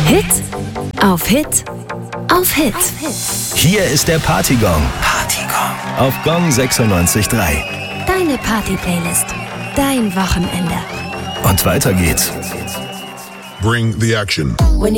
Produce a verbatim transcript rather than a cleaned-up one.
Hit auf Hit auf Hit. Hier ist der Partygong. Partygong. Auf Gong sechsundneunzig Komma drei. Deine Party-Playlist. Dein Wochenende. Und weiter geht's. Bring the action.